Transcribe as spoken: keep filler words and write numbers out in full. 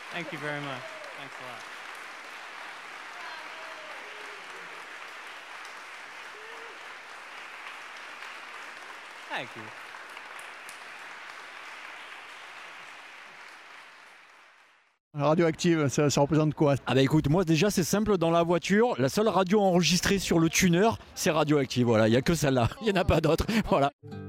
Thank you very much. Thanks a lot. Thank you. Radioactive, ça, ça représente quoi? Ah bah écoute, moi déjà c'est simple, dans la voiture, la seule radio enregistrée sur le tuner, c'est Radioactive, voilà, il n'y a que celle-là, il n'y en a pas d'autres, voilà.